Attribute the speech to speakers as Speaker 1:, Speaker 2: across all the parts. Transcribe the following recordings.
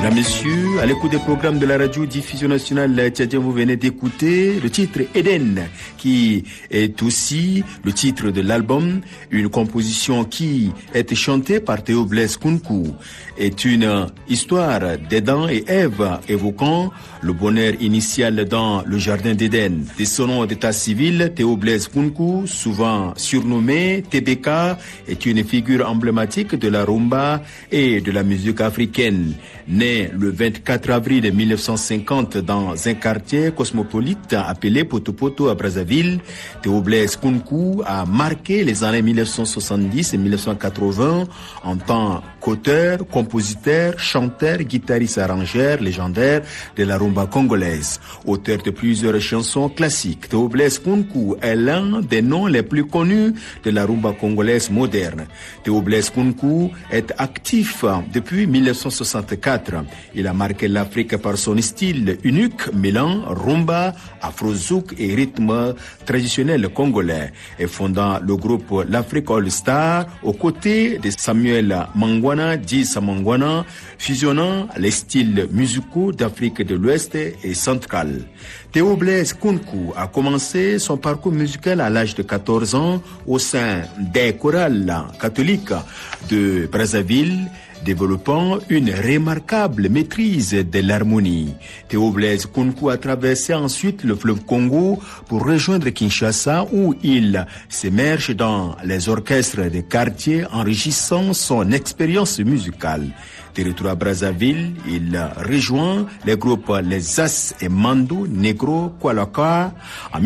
Speaker 1: Mesdames, Messieurs, à l'écoute des programmes de la radio diffusion nationale tchadienne, vous venez d'écouter le titre Eden, qui est aussi le titre de l'album, une composition qui est chantée par Théo Blaise Kounkou, est une histoire d'Adam et Ève évoquant le bonheur initial dans le jardin d'Éden. De son nom d'état civil, Théo Blaise Kounkou, souvent surnommé TBK, est une figure emblématique de la rumba et de la musique africaine. Né le 24 avril 1950 dans un quartier cosmopolite appelé Poto-Poto à Brazzaville, Théo Blaise Kounkou a marqué les années 1970 et 1980 en tant qu'auteur, compositeur, chanteur, guitariste arrangeur légendaire de la rumba congolaise. Auteur de plusieurs chansons classiques, Théo Blaise Kounkou est l'un des noms les plus connus de la rumba congolaise moderne. Théo Blaise Kounkou est actif depuis 1964. Il a marqué l'Afrique par son style unique mêlant rumba, afro-zouk et rythme traditionnel congolais, et fondant le groupe l'Afrique All Star aux côtés de Samuel Mangwana, dit Samangwana, fusionnant les styles musicaux d'Afrique de l'Ouest et centrale. Théo Blaise Kounkou a commencé son parcours musical à l'âge de 14 ans au sein des chorales catholiques de Brazzaville, développant une remarquable maîtrise de l'harmonie. Théo Blaise Kounkou a traversé ensuite le fleuve Congo pour rejoindre Kinshasa où il s'immerge dans les orchestres des quartiers enrichissant son expérience musicale. De retour à Brazzaville, il rejoint les groupes Les As et Mando, Negro, Kwalaka. En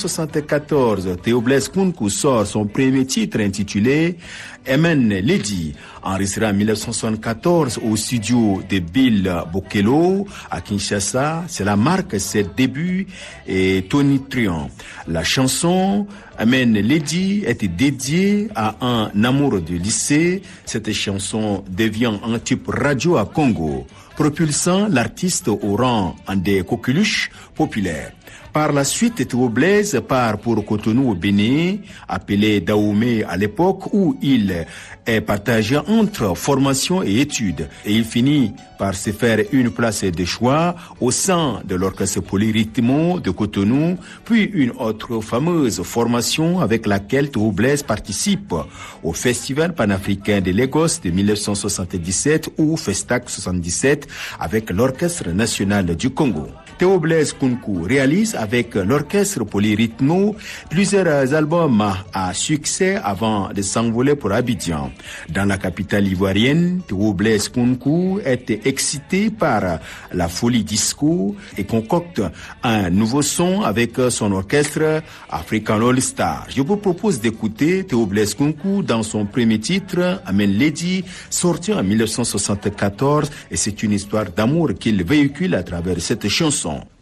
Speaker 1: 1974, Théo Blaise Kounkou sort son premier titre intitulé Amen Lady, enregistré en 1974 au studio de Bill Bokelo à Kinshasa. Cela marque ses débuts et Tony Trion. La chanson Amen Lady est dédiée à un amour du lycée. Cette chanson devient un type radio à Congo, propulsant l'artiste au rang des coqueluches populaires. Par la suite, Théo Blaise part pour Cotonou au Bénin, appelé Dahomey à l'époque, où il est partagé entre formation et études. Et il finit par se faire une place de choix au sein de l'orchestre polyrythmo de Cotonou, puis une autre fameuse formation avec laquelle Théo Blaise participe au Festival panafricain de Lagos de 1977 ou Festac 77 avec l'Orchestre national du Congo. Théo Blaise Kounkou réalise avec l'orchestre polyrythmo plusieurs albums à succès avant de s'envoler pour Abidjan. Dans la capitale ivoirienne, Théo Blaise Kounkou est excité par la folie disco et concocte un nouveau son avec son orchestre African All Star. Je vous propose d'écouter Théo Blaise Kounkou dans son premier titre, Amen Lady, sorti en 1974, et c'est une histoire d'amour qu'il véhicule à travers cette chanson.